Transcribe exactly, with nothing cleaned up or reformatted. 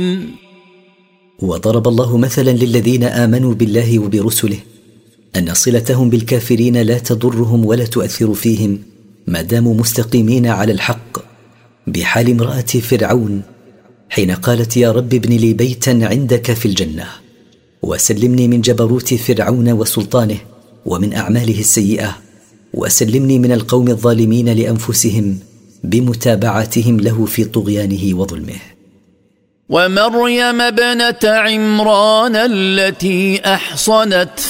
وضرب الله مثلا للذين آمنوا بالله وبرسله أن صلتهم بالكافرين لا تضرهم ولا تؤثر فيهم ما داموا مستقيمين على الحق، بحال امرأة فرعون حين قالت يا رب ابن لي بيتا عندك في الجنة وسلمني من جبروت فرعون وسلطانه ومن أعماله السيئة، وسلمني من القوم الظالمين لأنفسهم بمتابعتهم له في طغيانه وظلمه. ومريم ابنة عمران التي أحصنت